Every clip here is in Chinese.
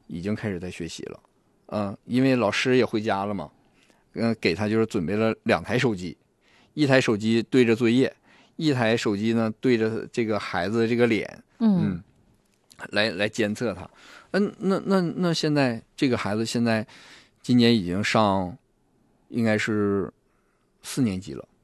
已经开始在学习了。因为老师也回家了嘛，给他就是准备了2台手机，一台手机对着作业，一台手机呢对着这个孩子的这个脸，来监测他。那现在这个孩子现在今年已经上，应该是4年级了，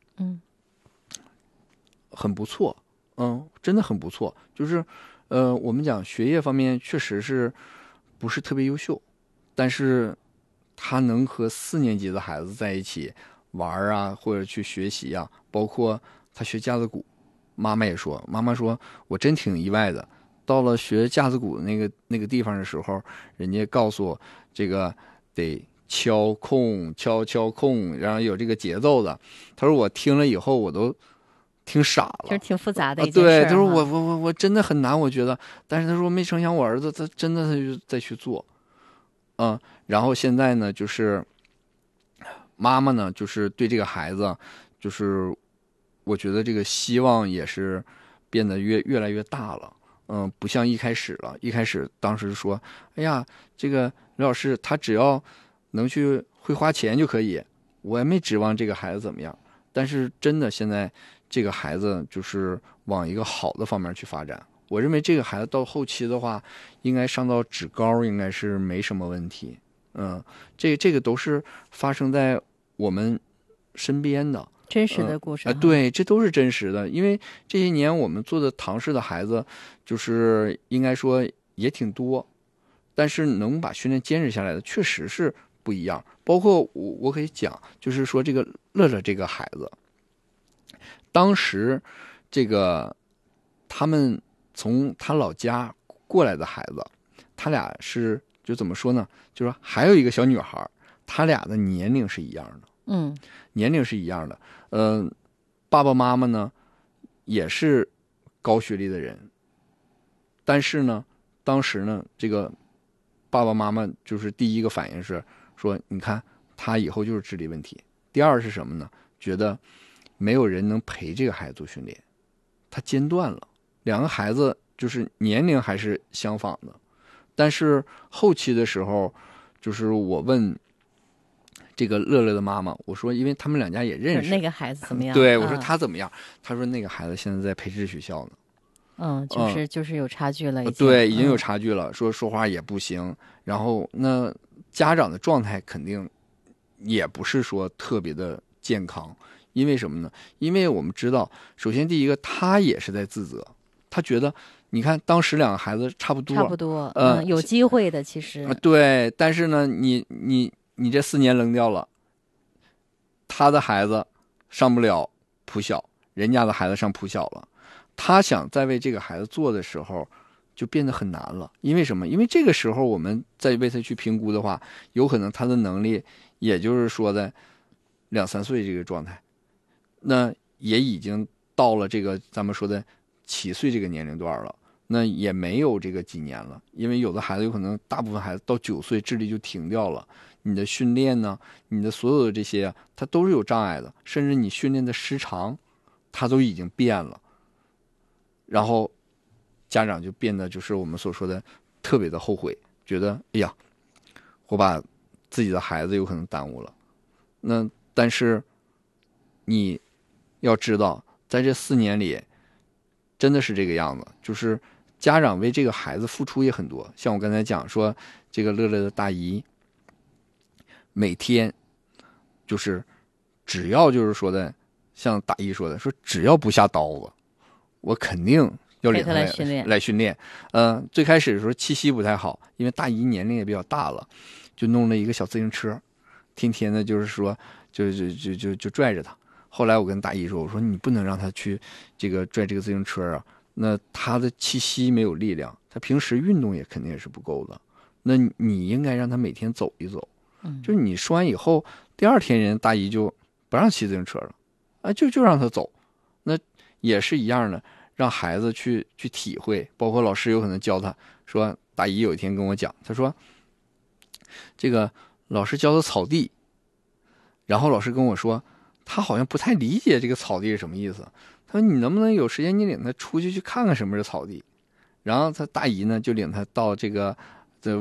很不错，真的很不错。就是我们讲学业方面确实是不是特别优秀，但是他能和4年级的孩子在一起玩啊，或者去学习啊，包括他学架子鼓，妈妈说我真挺意外的，到了学架子鼓的那个地方的时候，人家告诉我这个得敲空敲空，然后有这个节奏的。他说我听了以后我都挺傻了， 就是挺复杂的一件事。 对，他说我真的很难，我觉得。但是他说没成想我儿子他真的他就在去做，然后现在呢，就是妈妈呢，就是对这个孩子，就是我觉得这个希望也是变得越来越大了。不像一开始了，一开始当时说，哎呀，这个刘老师他只要能去会花钱就可以，我也没指望这个孩子怎么样。但是真的现在这个孩子就是往一个好的方面去发展。我认为这个孩子到后期的话，应该上到职高应该是没什么问题。这个都是发生在我们身边的真实的故事。 对，这都是真实的。因为这些年我们做的唐氏的孩子，就是应该说也挺多，但是能把训练坚持下来的确实是不一样。包括我可以讲，就是说这个乐乐这个孩子，当时这个他们从他老家过来的孩子，他俩是就怎么说呢？就是说还有一个小女孩，他俩的年龄是一样的，年龄是一样的。爸爸妈妈呢也是高学历的人，但是呢，当时呢，这个爸爸妈妈就是第一个反应是说，你看他以后就是智力问题。第二是什么呢？觉得没有人能陪这个孩子做训练，他间断了。2个孩子就是年龄还是相仿的，但是后期的时候，就是我问这个乐乐的妈妈，我说因为他们2家也认识， 那个孩子怎么样？ 对，我说他怎么样？他说那个孩子现在在培智学校呢。 就是有差距了， 对，已经有差距了，说话也不行。然后那家长的状态肯定也不是说特别的健康，因为什么呢？因为我们知道，首先第一个，他也是在自责，他觉得你看当时2个孩子差不多， 有机会的其实。 对，但是呢，你这4年扔掉了，他的孩子上不了普小，人家的孩子上普小了。他想在为这个孩子做的时候，就变得很难了。因为什么？因为这个时候我们再为他去评估的话，有可能他的能力，也就是说在2、3岁这个状态，那也已经到了这个咱们说的7岁这个年龄段了。那也没有这个几年了，因为有的孩子有可能大部分孩子到9岁智力就停掉了。你的训练呢，你的所有的这些，它都是有障碍的，甚至你训练的时长，它都已经变了。然后家长就变得就是我们所说的特别的后悔，觉得哎呀，我把自己的孩子有可能耽误了。那但是你要知道，在这4年里，真的是这个样子，就是家长为这个孩子付出也很多。像我刚才讲说，这个乐乐的大姨，每天就是只要就是说的，像大姨说的，说只要不下刀子，我肯定要领他来训练。最开始的时候气息不太好，因为大姨年龄也比较大了，就弄了一个小自行车，天天的就是说就拽着他。后来我跟大姨说，我说你不能让他去这个拽这个自行车啊，那他的气息没有力量，他平时运动也肯定也是不够的。那你应该让他每天走一走。就是你说完以后，第2天人大姨就不让骑自行车了，就让他走。那也是一样的，让孩子去体会，包括老师有可能教他说，大姨有一天跟我讲，他说这个老师教的草地，然后老师跟我说，他好像不太理解这个草地是什么意思。他说你能不能有时间你领他出去看看什么是草地。然后他大姨呢就领他到这个